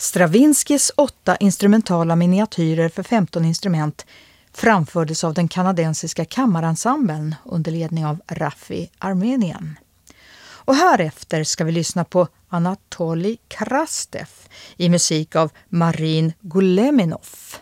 Stravinskys 8 instrumentala miniatyrer för 15 instrument framfördes av den kanadensiska kammarensemblen under ledning av Raffi Armenian. Och härefter ska vi lyssna på Anatolij Krastev i musik av Marin Guleminov.